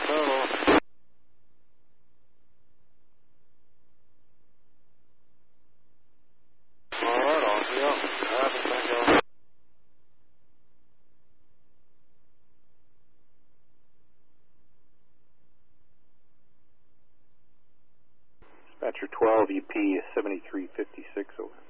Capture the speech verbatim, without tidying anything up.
total. All right, off you go. Traffic, thank you. Dispatcher twelve, E P seventy-three fifty-six, over.